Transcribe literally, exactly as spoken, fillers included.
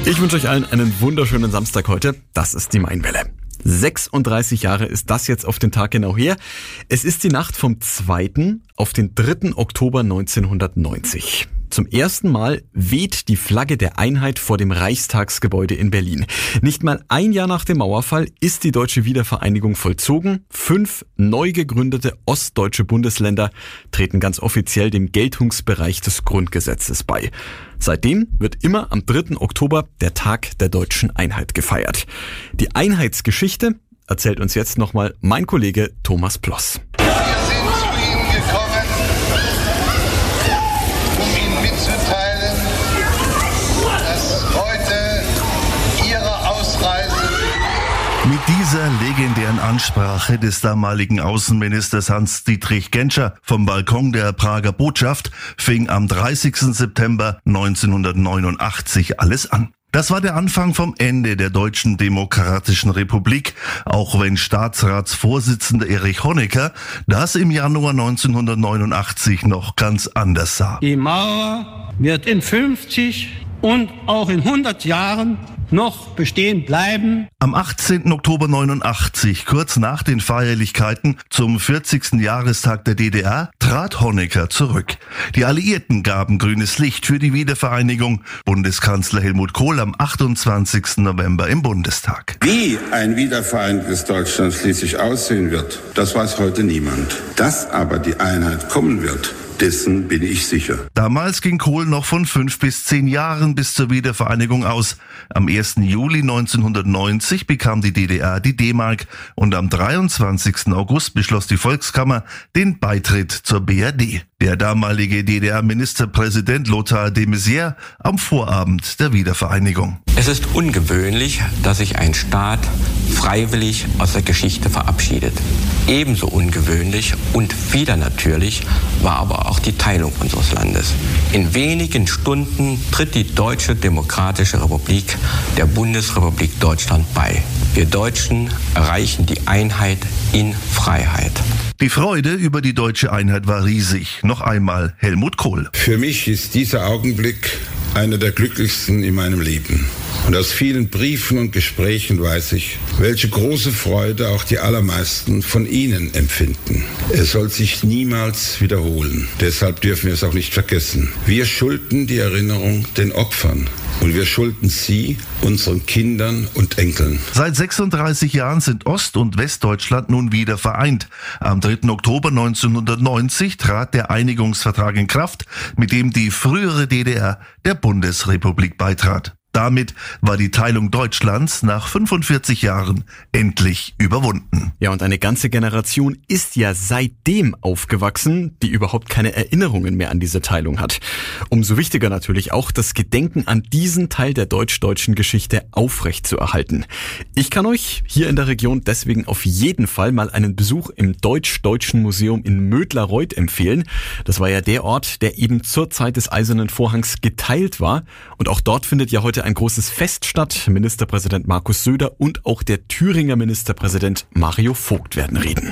Ich wünsche euch allen einen wunderschönen Samstag heute. Das ist die Mainwelle. sechsunddreißig Jahre ist das jetzt auf den Tag genau her. Es ist die Nacht vom zweiten auf den dritten Oktober neunzehnhundertneunzig. Zum ersten Mal weht die Flagge der Einheit vor dem Reichstagsgebäude in Berlin. Nicht mal ein Jahr nach dem Mauerfall ist die deutsche Wiedervereinigung vollzogen. Fünf neu gegründete ostdeutsche Bundesländer treten ganz offiziell dem Geltungsbereich des Grundgesetzes bei. Seitdem wird immer am dritten Oktober der Tag der deutschen Einheit gefeiert. Die Einheitsgeschichte erzählt uns jetzt nochmal mein Kollege Thomas Ploss. Wir sind zu Ihnen gekommen, um Ihnen mitzuteilen, dass heute Ihre Ausreise... Mit dieser legendären Ansprache des damaligen Außenministers Hans-Dietrich Genscher vom Balkon der Prager Botschaft fing am dreißigsten September neunzehnhundertneunundachtzig alles an. Das war der Anfang vom Ende der Deutschen Demokratischen Republik, auch wenn Staatsratsvorsitzender Erich Honecker das im Januar neunzehnhundertneunundachtzig noch ganz anders sah. Die Mauer wird in fünfzig und auch in hundert Jahren noch bestehen bleiben. Am achtzehnten Oktober neunundachtzig, kurz nach den Feierlichkeiten zum vierzigsten Jahrestag der D D R, trat Honecker zurück. Die Alliierten gaben grünes Licht für die Wiedervereinigung. Bundeskanzler Helmut Kohl am achtundzwanzigsten November im Bundestag. Wie ein wiedervereinigtes Deutschland schließlich aussehen wird, das weiß heute niemand. Dass aber die Einheit kommen wird, dessen bin ich sicher. Damals ging Kohl noch von fünf bis zehn Jahren bis zur Wiedervereinigung aus. Am ersten Juli neunzehnhundertneunzig bekam die D D R die D-Mark und am dreiundzwanzigsten August beschloss die Volkskammer den Beitritt zur B R D. Der damalige D D R-Ministerpräsident Lothar de Maizière am Vorabend der Wiedervereinigung. Es ist ungewöhnlich, dass sich ein Staat freiwillig aus der Geschichte verabschiedet. Ebenso ungewöhnlich und wieder natürlich war aber auch die Teilung unseres Landes. In wenigen Stunden tritt die Deutsche Demokratische Republik der Bundesrepublik Deutschland bei. Wir Deutschen erreichen die Einheit in Freiheit. Die Freude über die deutsche Einheit war riesig. Noch einmal Helmut Kohl. Für mich ist dieser Augenblick einer der glücklichsten in meinem Leben. Und aus vielen Briefen und Gesprächen weiß ich, welche große Freude auch die allermeisten von Ihnen empfinden. Es soll sich niemals wiederholen. Deshalb dürfen wir es auch nicht vergessen. Wir schulden die Erinnerung den Opfern. Und wir schulden sie unseren Kindern und Enkeln. Seit sechsunddreißig Jahren sind Ost- und Westdeutschland nun wieder vereint. Am dritten Oktober neunzehnhundertneunzig trat der Einigungsvertrag in Kraft, mit dem die frühere D D R der Bundesrepublik beitrat. Damit war die Teilung Deutschlands nach fünfundvierzig Jahren endlich überwunden. Ja, und eine ganze Generation ist ja seitdem aufgewachsen, die überhaupt keine Erinnerungen mehr an diese Teilung hat. Umso wichtiger natürlich auch, das Gedenken an diesen Teil der deutsch-deutschen Geschichte aufrechtzuerhalten. Ich kann euch hier in der Region deswegen auf jeden Fall mal einen Besuch im Deutsch-Deutschen Museum in Mödlareuth empfehlen. Das war ja der Ort, der eben zur Zeit des Eisernen Vorhangs geteilt war. Und auch dort findet ja heute ein großes Fest statt. Ministerpräsident Markus Söder und auch der Thüringer Ministerpräsident Mario Vogt werden reden.